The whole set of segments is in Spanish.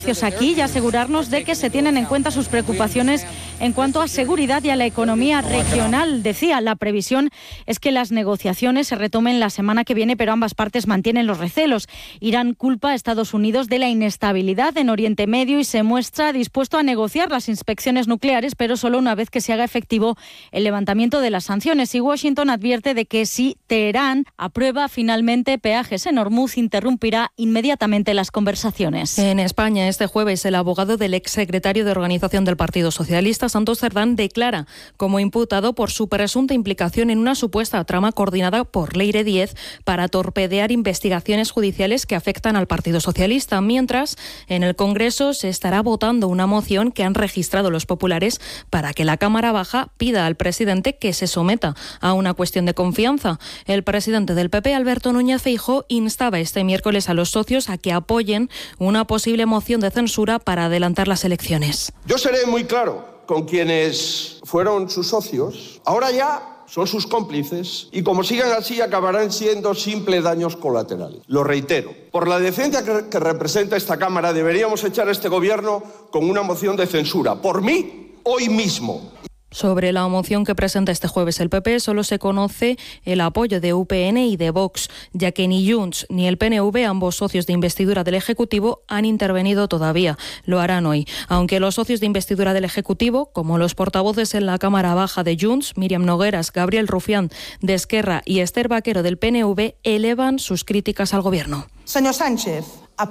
aquí y asegurarnos de que se tienen en cuenta sus preocupaciones en cuanto a seguridad y a la economía regional. Decía, la previsión es que las negociaciones se retomen la semana que viene, pero ambas partes mantienen los recelos. Irán culpa a Estados Unidos de la inestabilidad en Oriente Medio y se muestra dispuesto a negociar las inspecciones nucleares, pero solo una vez que se haga efectivo el levantamiento de las sanciones. Y Washington advierte de que si Teherán aprueba finalmente peajes en Hormuz, interrumpirá inmediatamente las conversaciones. En España, este jueves, el abogado del exsecretario de Organización del Partido Socialista, Santos Cerdán, declara como imputado por su presunta implicación en una supuesta trama coordinada por Leire Díez para torpedear investigaciones judiciales que afectan al Partido Socialista. Mientras, en el Congreso se estará votando una moción que han registrado los populares para que la Cámara Baja pida al presidente que se someta a una cuestión de confianza. El presidente del PP, Alberto Núñez Feijóo, instaba este miércoles a los socios a que apoyen una posible moción de censura para adelantar las elecciones. Yo seré muy claro con quienes fueron sus socios. Ahora ya son sus cómplices y como sigan así acabarán siendo simples daños colaterales. Lo reitero, por la decencia que representa esta Cámara deberíamos echar a este gobierno con una moción de censura. Por mí, hoy mismo. Sobre la moción que presenta este jueves el PP, solo se conoce el apoyo de UPN y de Vox, ya que ni Junts ni el PNV, ambos socios de investidura del Ejecutivo, han intervenido todavía. Lo harán hoy. Aunque los socios de investidura del Ejecutivo, como los portavoces en la Cámara Baja de Junts, Míriam Nogueras, Gabriel Rufián de Esquerra y Esther Vaquero del PNV, elevan sus críticas al Gobierno. Señor Sánchez,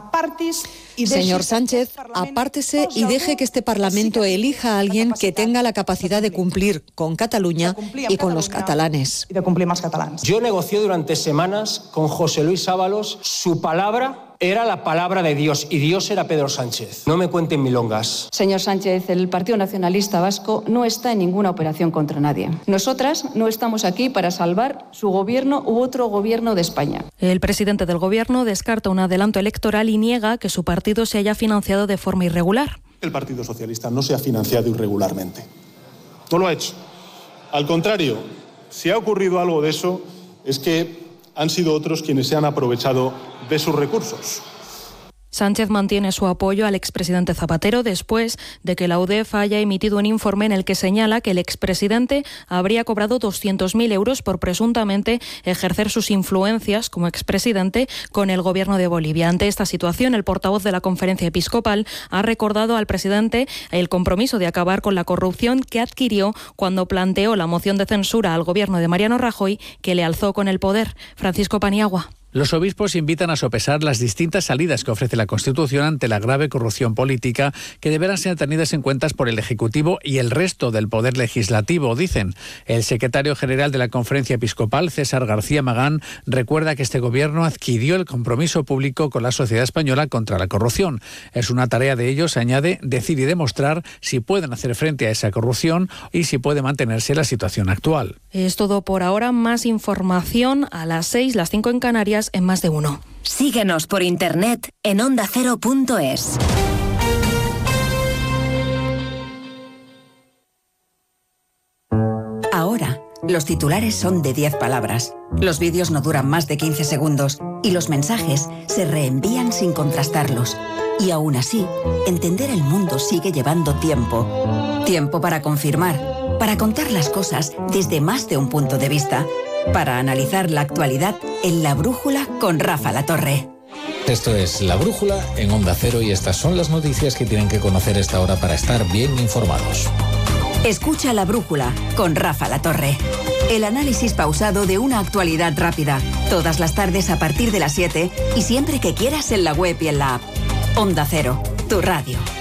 apártese y deje que este Parlamento elija a alguien que tenga la capacidad de cumplir con Cataluña y con los catalanes. Yo negocié durante semanas con José Luis Ábalos. Su palabra era la palabra de Dios y Dios era Pedro Sánchez. No me cuenten milongas. Señor Sánchez, el Partido Nacionalista Vasco no está en ninguna operación contra nadie. Nosotras no estamos aquí para salvar su gobierno u otro gobierno de España. El presidente del Gobierno descarta un adelanto electoral y niega que su partido se haya financiado de forma irregular. El Partido Socialista no se ha financiado irregularmente. No lo ha hecho. Al contrario, si ha ocurrido algo de eso, es que han sido otros quienes se han aprovechado de sus recursos. Sánchez mantiene su apoyo al expresidente Zapatero después de que la UDEF haya emitido un informe en el que señala que el expresidente habría cobrado 200.000 euros por presuntamente ejercer sus influencias como expresidente con el gobierno de Bolivia. Ante esta situación, el portavoz de la Conferencia Episcopal ha recordado al presidente el compromiso de acabar con la corrupción que adquirió cuando planteó la moción de censura al gobierno de Mariano Rajoy, que le alzó con el poder. Francisco Paniagua. Los obispos invitan a sopesar las distintas salidas que ofrece la Constitución ante la grave corrupción política que deberán ser tenidas en cuenta por el Ejecutivo y el resto del Poder Legislativo, dicen. El secretario general de la Conferencia Episcopal, César García Magán, recuerda que este gobierno adquirió el compromiso público con la sociedad española contra la corrupción. Es una tarea de ellos, añade, decir y demostrar si pueden hacer frente a esa corrupción y si puede mantenerse la situación actual. Es todo por ahora. Más información a las 6, las 5 en Canarias, en Más de Uno. Síguenos por internet en ondacero.es. Ahora, los titulares son de 10 palabras. Los vídeos no duran más de 15 segundos y los mensajes se reenvían sin contrastarlos. Y aún así, entender el mundo sigue llevando tiempo. Tiempo para confirmar, para contar las cosas desde más de un punto de vista, para analizar la actualidad en La Brújula con Rafa Latorre. Esto es La Brújula en Onda Cero y estas son las noticias que tienen que conocer a esta hora para estar bien informados. Escucha La Brújula con Rafa Latorre. El análisis pausado de una actualidad rápida. Todas las tardes a partir de las 7 y siempre que quieras en la web y en la app. Onda Cero, tu radio.